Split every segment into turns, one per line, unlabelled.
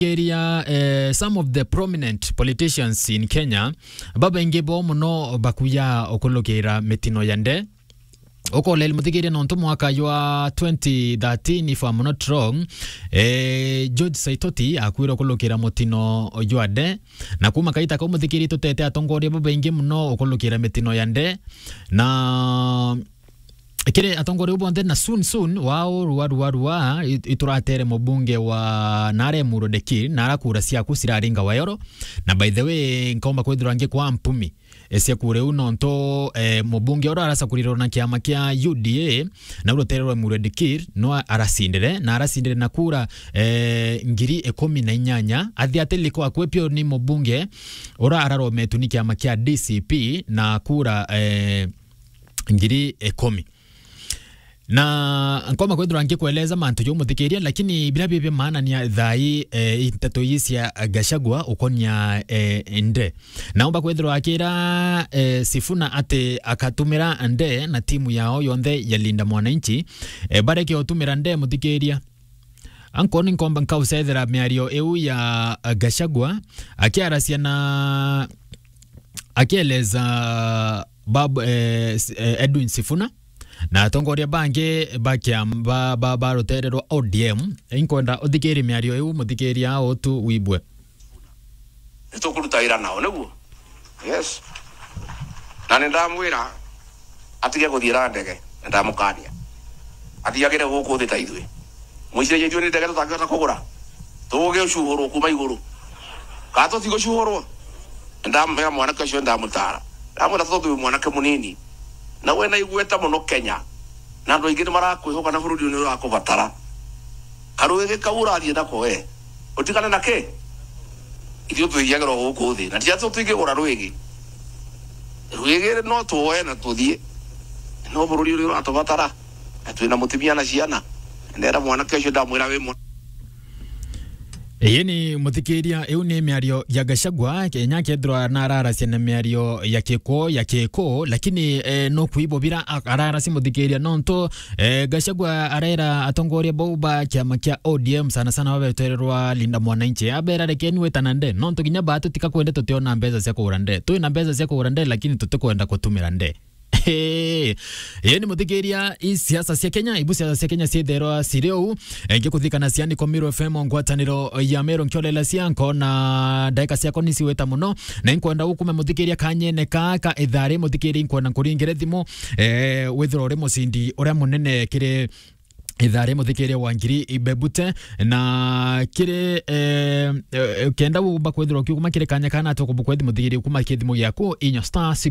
area some of the prominent politicians in Kenya baba ingebo muno bakuya okolokera metino yande okolel mutigere nonto mwaka wa 2013 if I'm not wrong George Saitoti akwira okolokera mutino yoade na kuma kaita ko mutigere totete atongore baba inge muno okolokera metino yande na kire atongore ubonde na soon wao ruwa ituratere mubunge wa Nare Murodeki nara kura cia kusiraringa wayoro na by the way nkomba kwithirange kwa mpumi cia kure uno nto mubunge ora arasa kuriro na kiama kia UDA na uroterero Murodeki no arasindire na kura ngiri 18 athiateliko akwepio ni mubunge ora ararometu ni kiama kia DCP na kura ngiri 10 na nkoma kwethurange kueleza mantu yo muthikiria lakini bila bibi maana ni thai itato yisia Gachagua ukonya ende naomba kwethura akira Sifuna ate akatumira ande na timu yao yonthe ya Linda Mwananchi bareke otumira ande muthikiria ankoni nkomba nkausethera miario eu ya Gachagua akiarasia na akieleza babu Edwin Sifuna na tongoria bange bakiamba baroterero ODM inkonda othikiri miario eu muthikiria otu wibwe
nitukuruta ira nao niguo yes na ndamwira atige guthira ndege ndamukania athiagire guku thita ithwe muicie yeju ni ndege tutangihota kugura tuge ucuhurwo kuma iguru gato tigo cuhurwo ndamwira mwanake ucio ndamutara ndamwira tuthu mwanake munini na wena igweta muno Kenya na ndo ingine marakwihoka na burudi ni urakubatara karuge kaurathie nako we utikana nake ithio twigagero guku thi na tia tutige gura rwigi no tuwe na tuthie no burudi ni uratubatara atwina mutimia na ciana ndera mwana kesho ndamwira we
Yeni muthikiria eu ni miario ya Gachagua Kenya kedro na ararasia na miario ya keko lakini no kuibo bira ararasi muthikiria nonto Gachagua arera atongoria boba kiama kia ODM sana wabetererwa Linda Mwananchi abera rekeni wetanande nonto kinya batu tikakwende toteona mbeza cia kugurande twina mbeza cia kugurande lakini tutekwenda kutumira nde yeni muthikiria siasa cia Kenya ibu siasa cia Kenya cietherwa cireu ngikuthikana ciani Komiro FM ngwataniro ya Mero nkiolela cianko na daika ciako nisi weta muno na inkwenda ukume muthikiria kanyene kaka ithari muthikiria inkwenda kuringire thimu withiro ri mucindi uria munene kire ithari muthikiria wa ngiri ibebute na kire kenda uba kwethiro kuma kire kanya kana tokubu kwethi muthikiria kuma kithimu yaku inya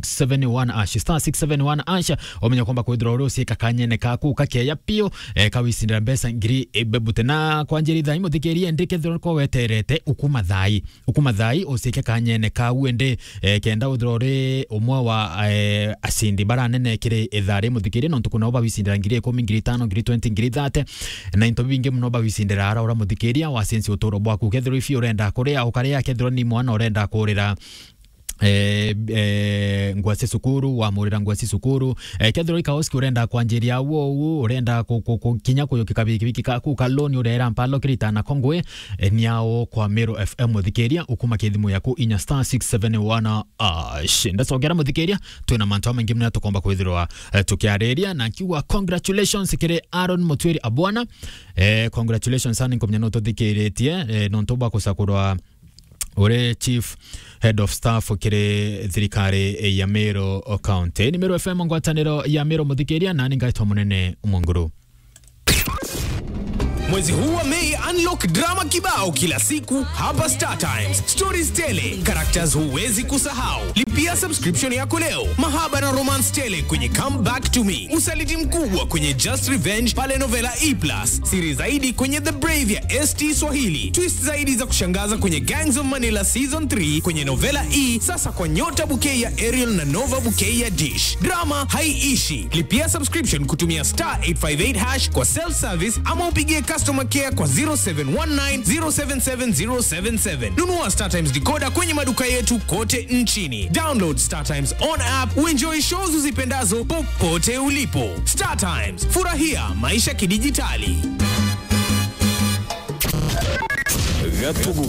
*671# *671# omenya kwamba kwethiro ro cia kanyene kaku kakeya pio kawisindira mbesa ngiri ibebute na kwanjiri thai muthikiria ndikethiro ko weterete ukuma thai osike kanyene ka wende kenda uthiro ri umwe wa asindi baranene kire ithari muthikiria no tukuna oba wisindira ngiri 10 ngiri 5 ngiri 20 ngiri na into binge muno bawisindira ara ora muthikiria wa sensi utoro bwaku kethiro ifi urenda kuria ukaria kethiro ni mwana urenda kurira ngwase sukuru wa murira ngwase sukuru kethiro ikaoski urenda kwanjiria wo urenda kinya kuyo kikabiki kaku kaloni urera mpalo kiritana kongwe niao kwa Mero FM muthikiria ukuma kithimu yaku inya *671# ndasogera muthikiria twina mantu mengi mna tukomba kwithirwa tukiareria na kiwa congratulations kire Aaron Mutwiri abwana congratulations sana nkomnya no tuthikiritie nonto bwa kusakurwa ore chief head of staff kire thirikari ya Mero County ni Mero FM ngwataniro ya Mero muthikiria na ningaitwa munene umonguru.
Mwezi huu wa Mei unlock drama kibao kila siku hapa Star Times. Stories tele, characters huwezi kusahau. Lipia subscription yako leo. Mahaba na romance tele kwenye Come Back to Me. Usaliti mkubwa kwenye Just Revenge pale Novela E+. Siri zaidi kwenye The Brave ya ST Swahili. Twist zaidi za kushangaza kwenye Gangs of Manila Season 3 kwenye Novela E. Sasa kwa Nyota Bouquet ya Ariel na Nova Bouquet ya Dish. Drama haiishi. Lipia subscription kutumia *858# kwa self service ama upigie customer care kwa 0719077077. Nunua Star Times decoder kwenye maduka yetu kote nchini. Download Star Times on app uenjoy shows uzipendazo popote ulipo. Star Times, furahia maisha kidijitali.
Gatugu